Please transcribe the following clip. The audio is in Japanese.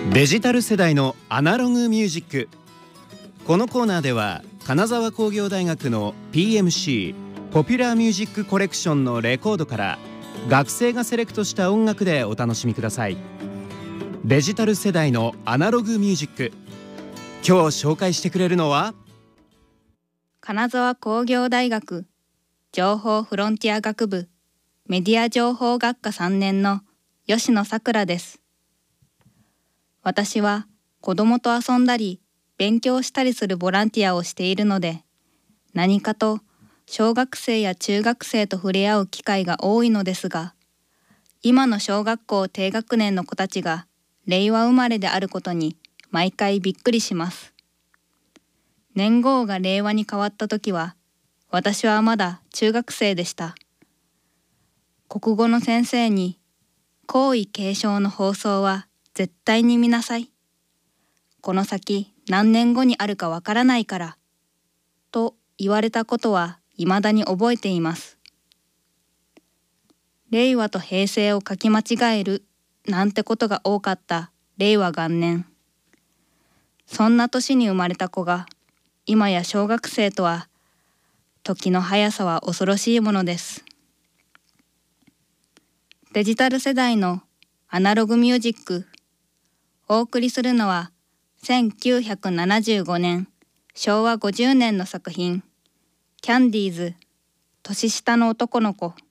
デジタル世代のアナログミュージック。このコーナーでは金沢工業大学の PMC ポピュラーミュージックコレクションのレコードから学生がセレクトした音楽でお楽しみください。デジタル世代のアナログミュージック。今日紹介してくれるのは金沢工業大学情報フロンティア学部メディア情報学科3年の吉野さくらです。私は子供と遊んだり勉強したりするボランティアをしているので、何かと小学生や中学生と触れ合う機会が多いのですが、今の小学校低学年の子たちが令和生まれであることに毎回びっくりします。年号が令和に変わった時は、私はまだ中学生でした。国語の先生に、皇位継承の放送は絶対に見なさい。この先何年後にあるかわからないから。と言われたことは未だに覚えています。令和と平成を書き間違えるなんてことが多かった令和元年。そんな年に生まれた子が今や小学生とは、時の速さは恐ろしいものです。デジタル世代のアナログミュージック。お送りするのは1975年昭和50年の作品キャンディーズ年下の男の子。